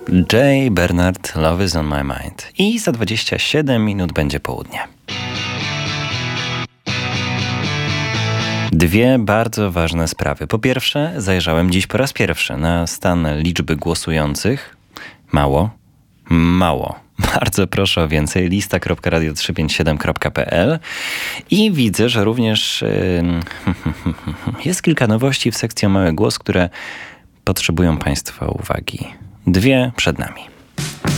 Jay Bernard, Love is on my mind. I za 27 minut będzie południe. Dwie bardzo ważne sprawy. Po pierwsze, zajrzałem dziś po raz pierwszy na stan liczby głosujących. Mało. Bardzo proszę o więcej. lista.radio357.pl i widzę, że również jest kilka nowości w sekcji Mały Głos, które potrzebują Państwa uwagi. Dwie przed nami.